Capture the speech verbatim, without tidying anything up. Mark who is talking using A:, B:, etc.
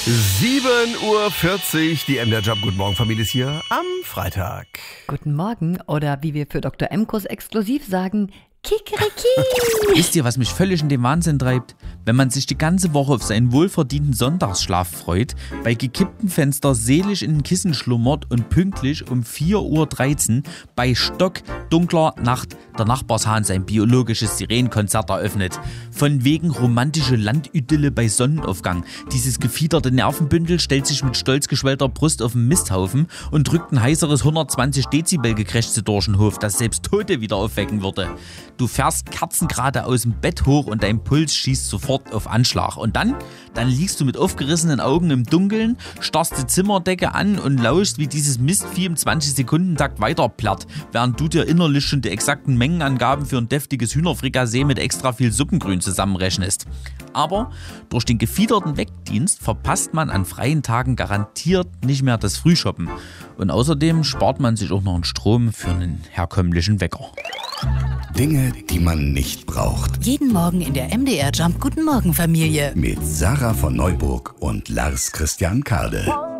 A: sieben Uhr vierzig, die M D R Job. Guten Morgen, Familie, ist hier am Freitag.
B: Guten Morgen oder wie wir für Doktor M-Kurs exklusiv sagen, Kikeriki.
C: Wisst ihr, was mich völlig in den Wahnsinn treibt? Wenn man sich die ganze Woche auf seinen wohlverdienten Sonntagsschlaf freut, bei gekipptem Fenster selig in den Kissen schlummert und pünktlich um vier Uhr dreizehn bei stockdunkler Nacht der Nachbarshahn sein biologisches Sirenenkonzert eröffnet. Von wegen romantische Landidylle bei Sonnenaufgang. Dieses gefiederte Nervenbündel stellt sich mit stolz geschwellter Brust auf den Misthaufen und drückt ein heißeres hundertzwanzig Dezibel Gekrächze durch den Hof, das selbst Tote wieder aufwecken würde. Du fährst kerzengerade aus dem Bett hoch und dein Puls schießt sofort auf Anschlag. Und dann, dann liegst du mit aufgerissenen Augen im Dunkeln, starrst die Zimmerdecke an und lauschst, wie dieses Mistvieh im zwanzig-Sekunden-Takt weiterplärt, während du dir innerlich schon die exakten Mengenangaben für ein deftiges Hühnerfrikassee mit extra viel Suppengrün zusammenrechnest. Aber durch den gefiederten Weckdienst verpasst man an freien Tagen garantiert nicht mehr das Frühshoppen. Und außerdem spart man sich auch noch einen Strom für einen herkömmlichen Wecker.
D: Dinge, die man nicht braucht.
E: Jeden Morgen in der M D R Jump Guten Morgen Familie.
D: Mit Sarah von Neuburg und Lars Christian Kade.